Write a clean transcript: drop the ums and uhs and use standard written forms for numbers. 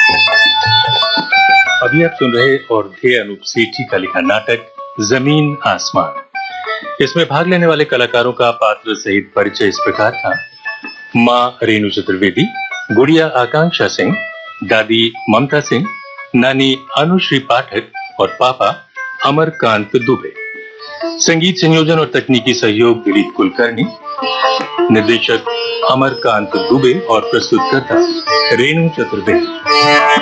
अभी आप सुन रहे और थे अनूप सेठी का लिखा नाटक जमीन आसमान। इसमें भाग लेने वाले कलाकारों का पात्र सहित परिचय इस प्रकार था। माँ रेणु चतुर्वेदी, गुड़िया आकांक्षा सिंह, दादी ममता सिंह, नानी अनुश्री पाठक और पापा अमरकांत दुबे। संगीत संयोजन और तकनीकी सहयोग दिलीप कुलकर्णी, निर्देशक अमरकांत दुबे और प्रस्तुतकर्ता रेणु चतुर्वेदी।